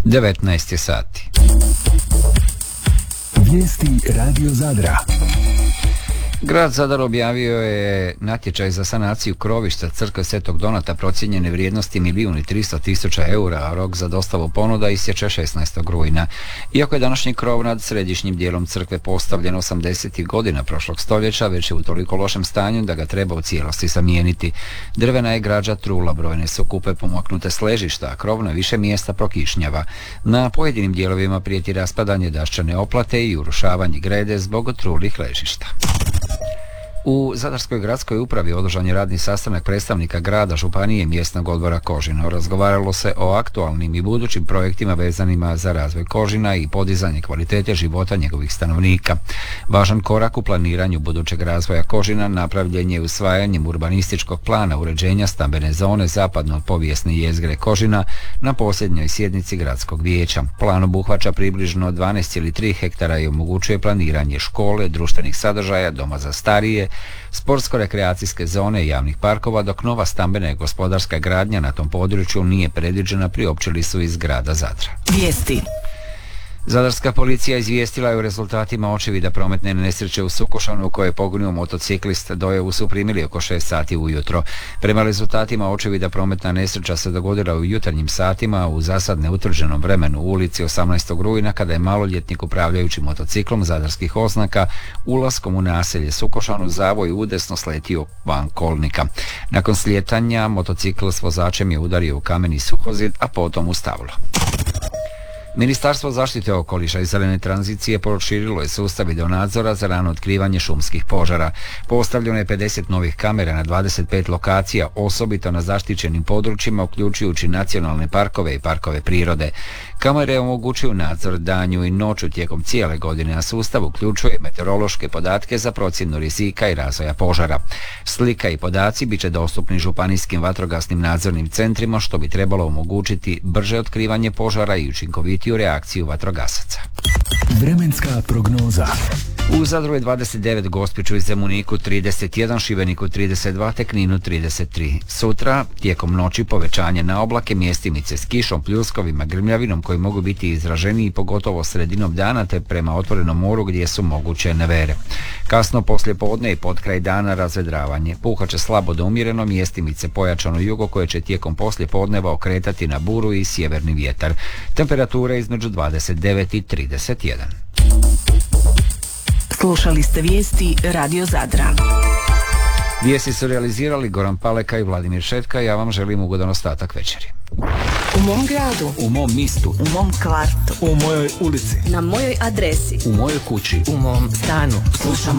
19 je sati. Vijesti Radio Zadra. Grad Zadar objavio je natječaj za sanaciju krovišta crkve Svetog Donata procijenjene vrijednosti 1.300.000 eura, a rok za dostavu ponuda istječe 16. rujna. Iako je današnji krov nad središnjim dijelom crkve postavljen 80. godina prošlog stoljeća, već je u toliko lošem stanju da ga treba u cijelosti zamijeniti. Drvena je građa trula, brojne su kupe pomaknute s ležišta, a krov na više mjesta prokišnjava. Na pojedinim dijelovima prijeti raspadanje daščane oplate i urušavanje grede zbog trulih ležišta. U Zadarskoj gradskoj upravi održan je radni sastanak predstavnika grada, županije i mjesnog odbora Kožina. Razgovaralo se o aktualnim i budućim projektima vezanima za razvoj Kožina i podizanje kvalitete života njegovih stanovnika. Važan korak u planiranju budućeg razvoja Kožina napravljen je usvajanjem urbanističkog plana uređenja stambene zone zapadno od povijesne jezgre Kožina na posljednjoj sjednici gradskog vijeća. Plan obuhvaća približno 12,3 hektara i omogućuje planiranje škole, društvenih sadržaja, doma za starije, sportsko-rekreacijske zone i javnih parkova, dok nova stambena i gospodarska gradnja na tom području nije predviđena, priopćili su iz grada Zadra. Vijesti. Zadarska policija izvijestila je o rezultatima očevida prometne nesreće u Sukošanu u kojoj je poginuo motociklist. Dojavu su primili oko 6 sati ujutro. Prema rezultatima očevida prometna nesreća se dogodila u jutarnjim satima u zasad neutvrđenom vremenu u ulici 18. rujna kada je maloljetnik upravljajući motociklom zadarskih oznaka ulaskom u naselje Sukošan u zavoj udesno sletio van kolnika. Nakon slijetanja motocikl s vozačem je udario u kameni suhozid, a potom u stablo. Ministarstvo zaštite okoliša i zelene tranzicije proširilo je sustav videonadzora za rano otkrivanje šumskih požara. Postavljeno je 50 novih kamera na 25 lokacija, osobito na zaštićenim područjima, uključujući nacionalne parkove i parkove prirode. Kamere omogućuju nadzor danju i noću tijekom cijele godine, a sustav uključuje meteorološke podatke za procjenu rizika i razvoja požara. Slika i podaci bit će dostupni županijskim vatrogasnim nadzornim centrima, što bi trebalo omogućiti brže otkrivanje požara i učinkovitiju reakciju vatrogasaca. Vremenska prognoza. U Zadru je 29, Gospiću i Zemuniku 31, Šibeniku 32, te Kninu 33. Sutra, tijekom noći povećanje na oblake, mjestimice s kišom, pljuskovima, grmljavinom koji mogu biti izraženiji pogotovo sredinom dana te prema otvorenom moru gdje su moguće nevere. Kasno poslije podne i potkraj dana razvedravanje. Puhat će slabo do umjereno, mjestimice pojačano jugo koje će tijekom poslije podneva okretati na buru i sjeverni vjetar. Temperature između 29 i 31. Slušali ste vijesti Radio Zadra. Vijesti su realizirali Goran Paleka i Vladimir Šetka. Ja vam želim ugodan ostatak večeri. U mom gradu, u mom mistu, u mom kvartu, u mojoj ulici, na mojoj adresi, u mojoj kući, u mom stanu. Slušamo